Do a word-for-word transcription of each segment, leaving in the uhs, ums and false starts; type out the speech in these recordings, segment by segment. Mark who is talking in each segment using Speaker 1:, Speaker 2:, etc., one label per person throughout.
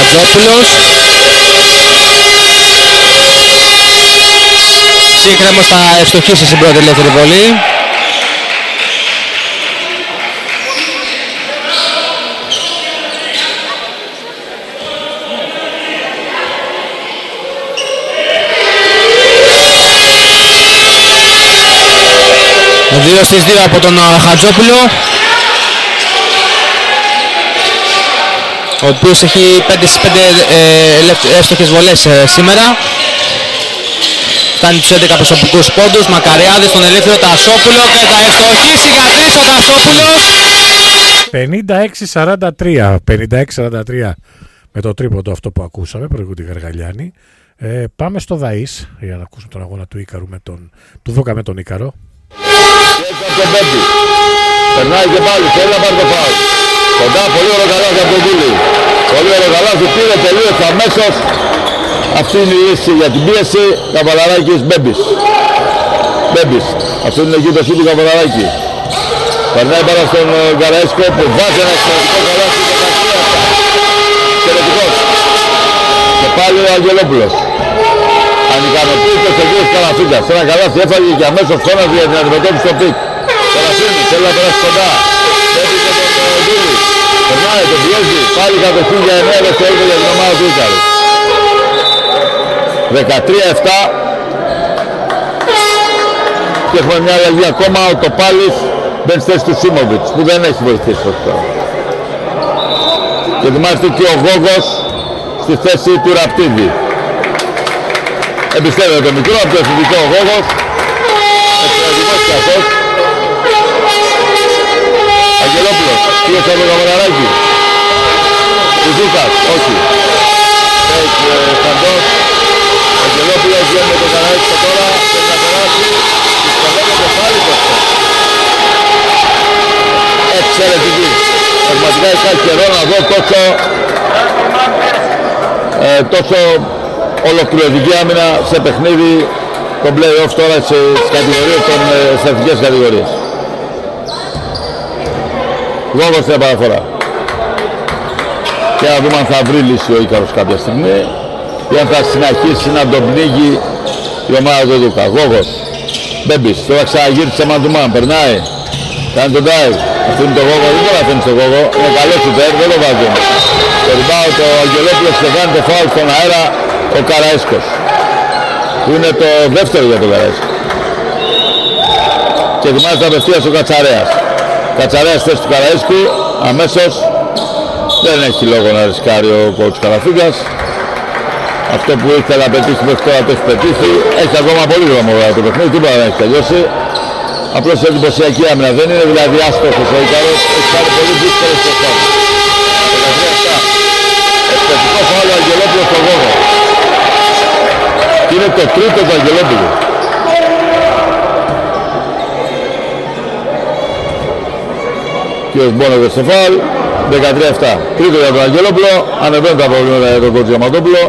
Speaker 1: Χατζόπουλος. Σύγκρεμος θα ευστοχίσει στην πρώτη ελεύθερη βολή. δύο στις δύο από τον Χατζόπουλο, ο οποίος έχει πέντε στις πέντε ε, εύστοχες βολές ε, σήμερα. Φτάνει τους έντεκα προσωπικούς πόντους. Μακαριάδης στον ελεύθερο Τασόπουλο και θα ευστοχίσει για τρεις ο Τασόπουλος.
Speaker 2: πενήντα έξι σαράντα τρία, πενήντα έξι σαράντα τρία με το τρίποντο αυτό που ακούσαμε, προηγούνται Γαργαλιάνη. Ε, πάμε στο Δαΐς για να ακούσουμε τον αγώνα του Ίκαρου με τον, του Δούκα με τον Ίκαρο.
Speaker 3: Περνάει και πάλι, θέλει να πάρει το φάουλ. Κοντά, πολύ ωραίο καλάθι από τον Κούλη. Πολύ ωραίο καλάθι, πήρε, τελείωσε αμέσως. Αυτή είναι η λύση για την πίεση. Καβαλαράκης, Μπέμπης. Μπέμπης. Αυτό είναι εκεί το σούτ του Καβαλαράκη. Περνάει πάνω στον Καραέσκο που βάζει ένα εξαιρετικό καλάθι. Εξαιρετικός. Και πάλι ο Αγγελόπουλος. Ανικανοποίητος ο κύριος Καλαφίγκας. Ένα καλάθι έφαγε και αμέσως φώναζε για την αντιμετώπιση στο πικ. Καλαφίνη, θέλει να περάσει κοντά. Έπεισε τον Δούλη. Περνάει, τον πιέζει. Πάλι κατευθύν για εννέα δευτερόλεπτα για την ομάδα του Ίκαρου. δεκατρία επτά. Και έχουμε μια αλλαγή ακόμα. Ο Τοπάλης μπαίνει στη θέση του Σίμοβιτς που δεν έχει βοηθήσει ως τώρα. Και ετοιμάζεται και ο Γόγος στη θέση του Ραπτίδη. Εμπιστεύεται το μικρό από το εθνικό ο Γόγος. Εξαιρετικός και αυτός. Αγγελόπουλος, πήγε στο Καβαλαράκι. Κουζούκας, όχι. Έχει Φαντός. Αγγελόπουλος βγαίνει με το Καραέσκο τώρα. Θέλει να περάσει. Δυσκολεύεται πάλι το αυτό. Εξαιρετική. Πραγματικά έχει καιρό να δω τόσο, ε, τόσο ολοκληρωτική άμυνα σε παιχνίδι των play-off τώρα στις κατηγορίες των ε, εθνικές κατηγορίες. Γόγος στην επαναφορά. Και να δούμε αν θα βρει λύση ο Ίκαρος κάποια στιγμή ή αν θα συνεχίσει να τον πνίγει η ομάδα του Δούκα. Γόγος. Μπέμπης. Τώρα ξαναγύρισε man to man. Περνάει. Κάνει τον dive. Αφήνει το Γόγο. Δεν τώρα αφήνει το Γόγο. Είναι καλό σου πέρα. Δεν το βάζει όμως. Το ριμπάω το Αγγελόπουλος και κάνει το φάουλ στον αέρα ο Καραέσκος. Που είναι το δεύτερο για τον Καραέσκο. Και ετοιμάζεται απευθείας ο Κατσαρέας. Κατσαρέας θέση του Καραέσκου. Αμέσως. Δεν έχει λόγο να ρισκάρει ο coach Καλαφίγκας. Αυτό που ήθελε να πετύχει μέχρι τώρα το έχει πετύχει. Έχει ακόμα πολύ δρόμο το παιχνίδι, τίποτα δεν έχει τελειώσει. Απλώς είναι εντυπωσιακή άμυνα, δεν είναι δηλαδή άστοχος ο Ίκαρος. Έχει κάνει πολύ δύσκολες προσπάθειες. δεκατρία επτά. Εξαιρετικό φάουλ ο Αγγελόπουλος στο Γόγο. Και είναι το τρίτο του Αγγελόπουλου. Και ο Μπόνεβες στο φάουλ. δεκατρία επτά. Τρίτο για τον Αγγελόπουλο. Ανεβαίνουν τα προβλήματα για τον coach Διαματόπουλο.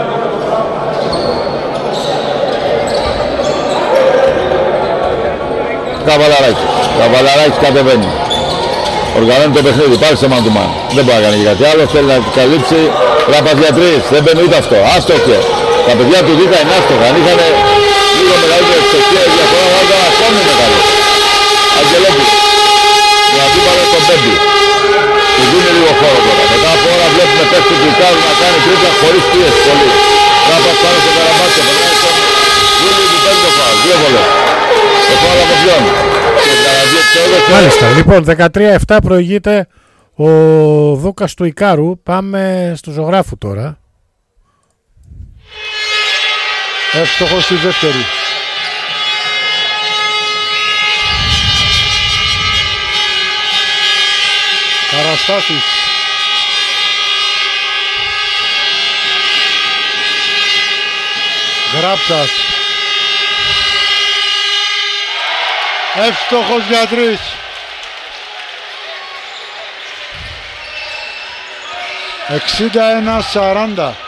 Speaker 3: Καβαλαράκης. Καβαλαράκης κατεβαίνει. Οργανώνει το παιχνίδι. Πάλι σε man to man. Δεν μπορεί να κάνει κάτι άλλο. Θέλει να καλύψει. Ραπαδιατρής. Δεν μπαίνει ούτε αυτό. Άστοχε. Τα παιδιά του Δίκα είναι άστοχα. Αν είχαν λίγο μεγαλύτερη εξοχή διαφορά θα ήταν ακόμη μεγάλο. Αγγελόπουλο. Για να δούμε τον Μπέμπη. Του δίνει λίγο χώρο τώρα. Μετά από ώρα βλέπουμε παίκτη του Ικάρου να κάνει τρίπλα χωρίς πίεση πολύ. Ράπας πάνω στο Καραμπάτσο. Περνάει στον Βούλη του παίρνει το φάουλ. Δύο βολές. Το φάουλ από ποιον.
Speaker 2: Μάλιστα. Λοιπόν, δεκατρία επτά προηγείται ο Δούκας του Ικάρου. Πάμε στο ζωγράφου τώρα.
Speaker 4: Εύστοχος στη δεύτερη. Παραστάσεις. Γράψας. Εύστοχος για τρεις. εξήντα ένα σαράντα.